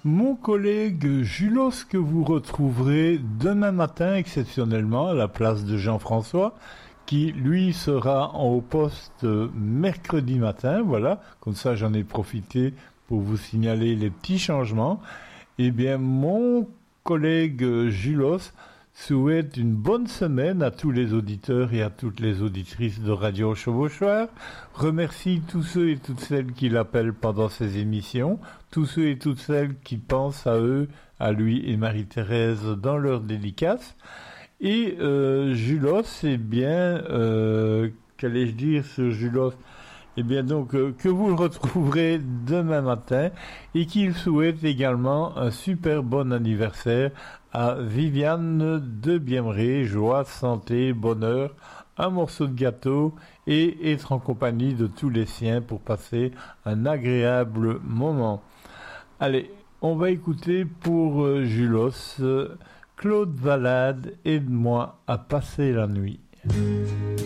Mon collègue Julos, que vous retrouverez demain matin exceptionnellement à la place de Jean-François, qui lui sera au poste mercredi matin, voilà, comme ça j'en ai profité pour vous signaler les petits changements. Eh bien, mon collègue Julos souhaite une bonne semaine à tous les auditeurs et à toutes les auditrices de Radio Chevauchoir. Remercie tous ceux et toutes celles qui l'appellent pendant ses émissions, tous ceux et toutes celles qui pensent à eux, à lui et Marie-Thérèse dans leurs dédicaces. Et Julos, eh bien, qu'allais-je dire sur Julos ? Eh bien donc, que vous le retrouverez demain matin et qu'il souhaite également un super bon anniversaire à Viviane de Bièmeray, joie, santé, bonheur, un morceau de gâteau et être en compagnie de tous les siens pour passer un agréable moment. Allez, on va écouter pour Julos, Claude Valade, aide-moi à passer la nuit.